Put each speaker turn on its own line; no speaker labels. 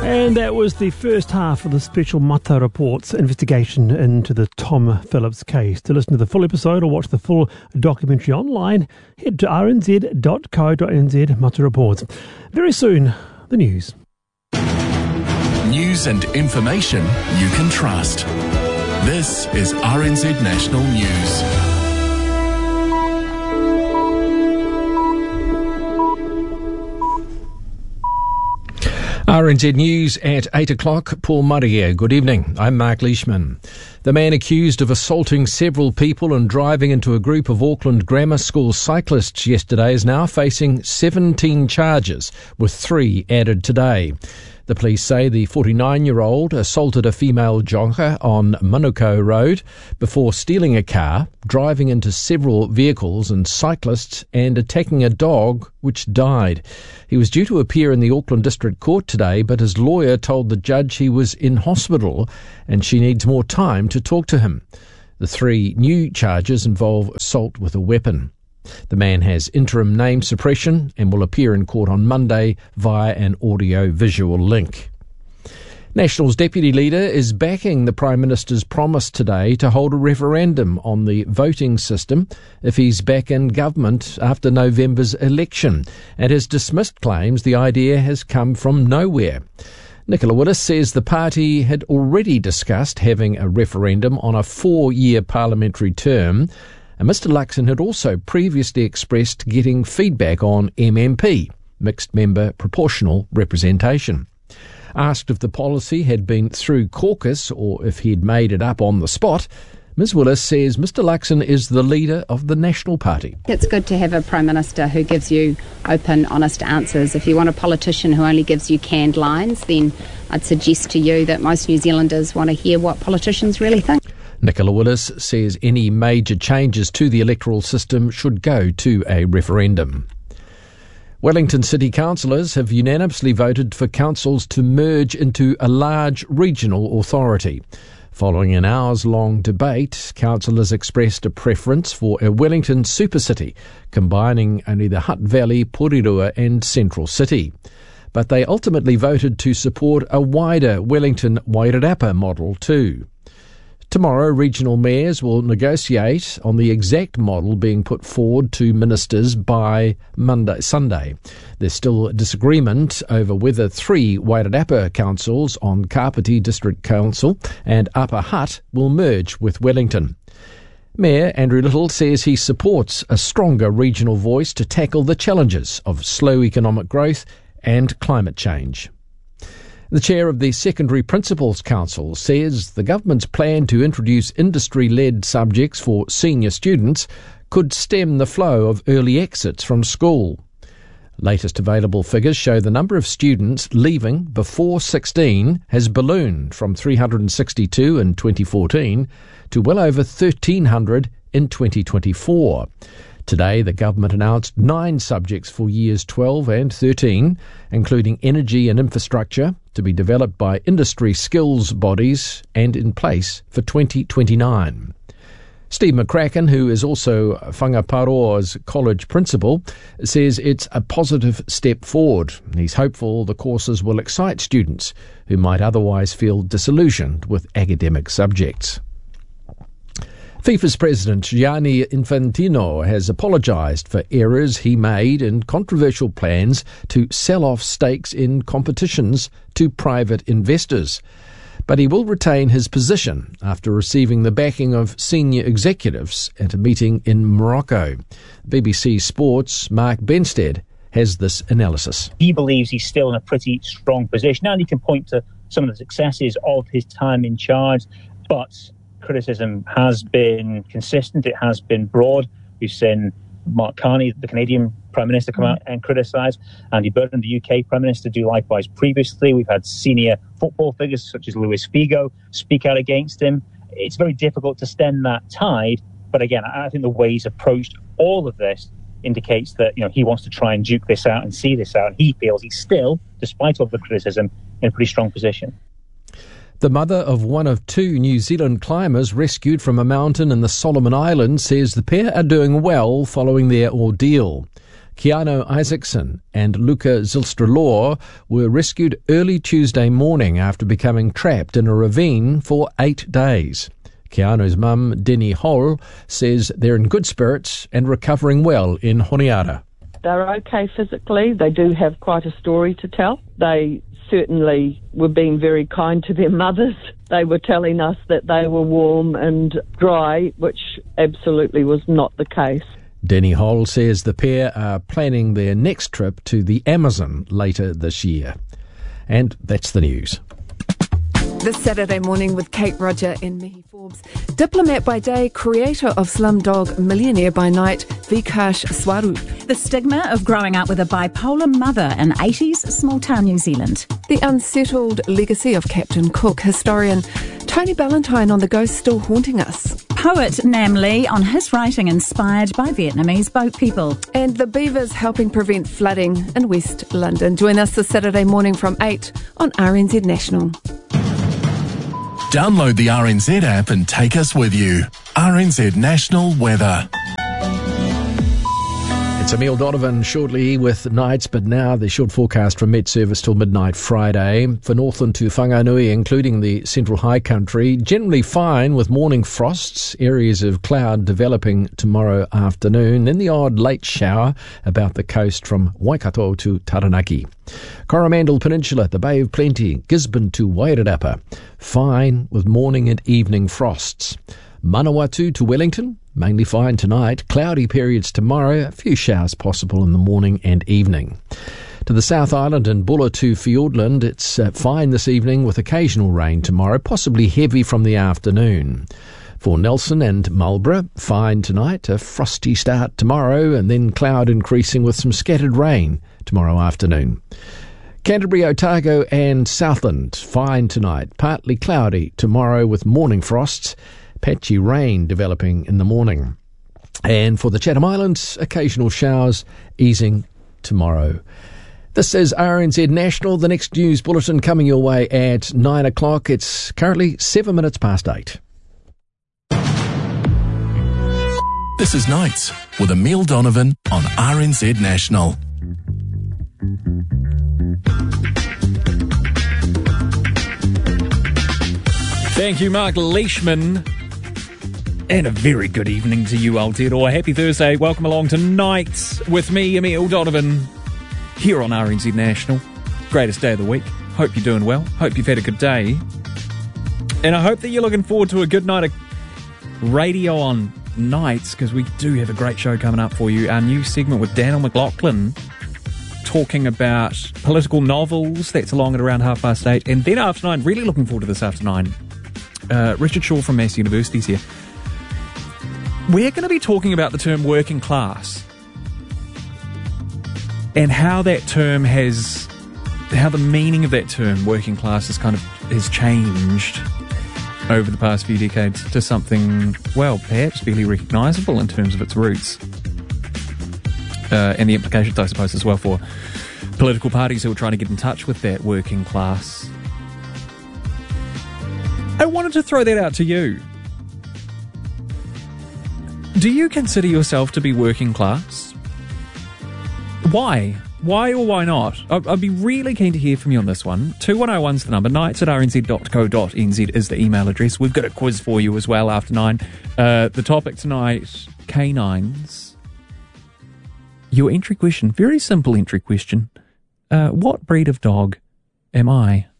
And that was the first half of the Special Mata Report's investigation into the Tom Phillips case. To listen to the full episode or watch the full documentary online, head to rnz.co.nz Mata Reports. Very soon, the news.
News and information you can trust. This is RNZ National News.
RNZ News at 8 o'clock. Paul Murray here. Good evening. I'm Mark Leishman. The man accused of assaulting several people and driving into a group of Auckland Grammar School cyclists yesterday is now facing 17 charges, with 3 added today. The police say the 49-year-old assaulted a female jogger on Manukau Road before stealing a car, driving into several vehicles and cyclists and attacking a dog which died. He was due to appear in the Auckland District Court today, but his lawyer told the judge he was in hospital and she needs more time to talk to him. The 3 new charges involve assault with a weapon. The man has interim name suppression and will appear in court on Monday via an audio-visual link. National's deputy leader is backing the Prime Minister's promise today to hold a referendum on the voting system if he's back in government after November's election, and has dismissed claims the idea has come from nowhere. Nicola Willis says the party had already discussed having a referendum on a 4-year parliamentary term, and Mr Luxon had also previously expressed getting feedback on MMP, mixed member proportional representation. Asked if the policy had been through caucus or if he'd made it up on the spot, Ms Willis says Mr Luxon is the leader of the National Party.
It's good to have a Prime Minister who gives you open, honest answers. If you want a politician who only gives you canned lines, then I'd suggest to you that most New Zealanders want to hear what politicians really think.
Nicola Willis says any major changes to the electoral system should go to a referendum. Wellington City councillors have unanimously voted for councils to merge into a large regional authority. Following an hours-long debate, councillors expressed a preference for a Wellington super city, combining only the Hutt Valley, Porirua and Central City. But they ultimately voted to support a wider Wellington Wairarapa model too. Tomorrow, regional mayors will negotiate on the exact model being put forward to ministers by Sunday. There's still disagreement over whether 3 Wairarapa councils on Kapiti District Council and Upper Hutt will merge with Wellington. Mayor Andrew Little says he supports a stronger regional voice to tackle the challenges of slow economic growth and climate change. The chair of the Secondary Principals Council says the government's plan to introduce industry-led subjects for senior students could stem the flow of early exits from school. Latest available figures show the number of students leaving before 16 has ballooned from 362 in 2014 to well over 1,300 in 2024. Today, the government announced 9 subjects for years 12 and 13, including energy and infrastructure, to be developed by industry skills bodies and in place for 2029. Steve McCracken, who is also Whangaparoa's college principal, says it's a positive step forward. He's hopeful the courses will excite students who might otherwise feel disillusioned with academic subjects. FIFA's president Gianni Infantino has apologised for errors he made in controversial plans to sell off stakes in competitions to private investors. But he will retain his position after receiving the backing of senior executives at a meeting in Morocco. BBC Sports' Mark Benstead has this analysis.
He believes he's still in a pretty strong position, and he can point to some of the successes of his time in charge, but criticism has been consistent, it has been broad. We've seen Mark Carney, the Canadian Prime Minister, come out and criticise. Andy Burnham, the UK Prime Minister, do likewise previously. We've had senior football figures such as Luis Figo speak out against him. It's very difficult to stem that tide, but again, I think the way he's approached all of this indicates that he wants to try and duke this out and see this out. And he feels he's still, despite all the criticism, in a pretty strong position.
The mother of one of 2 New Zealand climbers rescued from a mountain in the Solomon Islands says the pair are doing well following their ordeal. Keanu Isaacson and Luca Zilstralor were rescued early Tuesday morning after becoming trapped in a ravine for 8 days. Keanu's mum, Denny Hall, says they're in good spirits and recovering well in Honiara.
They're okay physically. They do have quite a story to tell. They certainly were being very kind to their mothers. They were telling us that they were warm and dry, which absolutely was not the case.
Denny Hall says the pair are planning their next trip to the Amazon later this year. And that's the news.
This Saturday morning with Kate Roger and Mihi Forbes. Diplomat by day, creator of Slumdog Millionaire by night, Vikash Swaroop.
The stigma of growing up with a bipolar mother in 80s small-town New Zealand.
The unsettled legacy of Captain Cook. Historian Tony Ballantyne on the ghost still haunting us.
Poet Nam Le on his writing inspired by Vietnamese boat people.
And the beavers helping prevent flooding in West London. Join us this Saturday morning from 8 on RNZ National.
Download the RNZ app and take us with you. RNZ National Weather.
It's Emile Donovan shortly with nights, but now the short forecast from Met Service till midnight Friday. For Northland to Whanganui, including the Central High Country, generally fine with morning frosts, areas of cloud developing tomorrow afternoon, then the odd late shower about the coast from Waikato to Taranaki. Coromandel Peninsula, the Bay of Plenty, Gisborne to Wairarapa, fine with morning and evening frosts. Manawatu to Wellington, mainly fine tonight, cloudy periods tomorrow, a few showers possible in the morning and evening. To the South Island and Bulla to Fiordland, it's fine this evening with occasional rain tomorrow, possibly heavy from the afternoon. For Nelson and Marlborough, fine tonight, a frosty start tomorrow, and then cloud increasing with some scattered rain tomorrow afternoon. Canterbury, Otago and Southland, fine tonight, partly cloudy tomorrow with morning frosts, patchy rain developing in the morning. And for the Chatham Islands, occasional showers easing tomorrow. This is RNZ National. The next news bulletin coming your way at 9 o'clock. It's currently 7 minutes past 8.
This is Nights with Emile Donovan on RNZ National.
Thank you, Mark Leishman. And a very good evening to you, Aotearoa. Happy Thursday. Welcome along to Nights with me, Emile Donovan, here on RNZ National. Greatest day of the week. Hope you're doing well. Hope you've had a good day. And I hope that you're looking forward to a good night of radio on Nights, because we do have a great show coming up for you. Our new segment with Daniel McLaughlin, talking about political novels. That's along at around 8:30. And then after 9, really looking forward to this after 9. Richard Shaw from Massey University is here. We're going to be talking about the term working class and how that term has, how the meaning of that term, working class, has changed over the past few decades to something, well, perhaps barely recognisable in terms of its roots. And the implications, I suppose, as well for political parties who are trying to get in touch with that working class. I wanted to throw that out to you. Do you consider yourself to be working class? Why? Why or why not? I'd be really keen to hear from you on this one. 2101's the number. nights@rnz.co.nz is the email address. We've got a quiz for you as well after 9. The topic tonight, canines. Your entry question, very simple entry question. What breed of dog am I?